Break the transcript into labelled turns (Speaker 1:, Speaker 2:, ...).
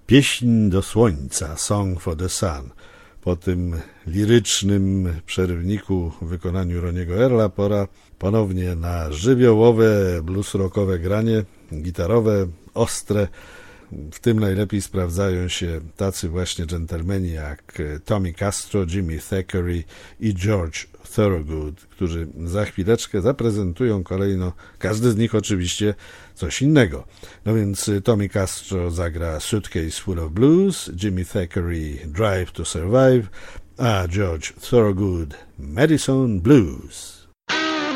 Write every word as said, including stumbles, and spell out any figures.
Speaker 1: Pieśń do słońca, Song for the Sun. Po tym lirycznym przerywniku w wykonaniu Roniego Earla pora ponownie na żywiołowe, blues-rockowe granie, gitarowe, ostre. W tym najlepiej sprawdzają się tacy właśnie dżentelmeni jak Tommy Castro, Jimmy Thackeray i George Thorogood, którzy za chwileczkę zaprezentują kolejno, każdy z nich oczywiście coś innego. No więc Tommy Castro zagra Suitcase Full of Blues, Jimmy Thackeray Drive to Survive, a George Thorogood Madison Blues.